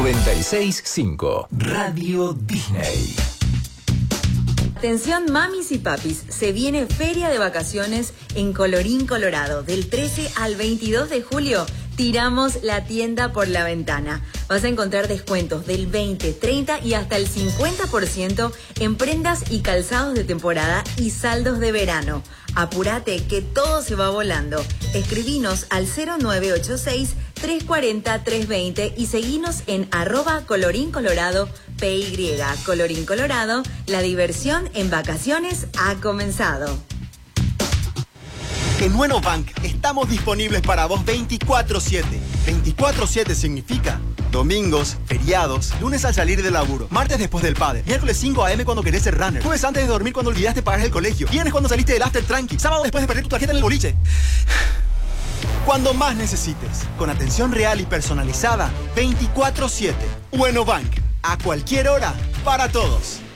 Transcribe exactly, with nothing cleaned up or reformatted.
noventa y seis punto cinco Radio Disney. Atención mamis y papis, se viene Feria de Vacaciones en Colorín Colorado. Del trece al veintidós de julio tiramos la tienda por la ventana. Vas a encontrar descuentos del veinte, treinta y hasta el cincuenta por ciento en prendas y calzados de temporada y saldos de verano. Apúrate que todo se va volando. Escribinos al cero nueve ocho seis, tres cuatro cero, tres dos cero y seguinos en arroba Colorín Colorado P Y. Colorín Colorado, la diversión en vacaciones ha comenzado. En Nuenobank estamos disponibles para vos veinticuatro siete. veinticuatro siete significa domingos, feriados, lunes al salir del laburo, martes después del padre, miércoles cinco a eme cuando querés ser runner, jueves antes de dormir cuando olvidaste pagar el colegio, viernes cuando saliste del after tranqui, sábado después de perder tu tarjeta en el boliche. Cuando más necesites, con atención real y personalizada, veinticuatro siete. Nuenobank, a cualquier hora, para todos.